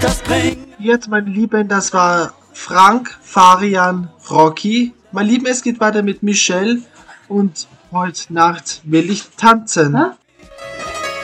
das bringt. Jetzt, meine Lieben, das war Frank, Farian, Rocky. Meine Lieben, es geht weiter mit Michelle und heute Nacht will ich tanzen.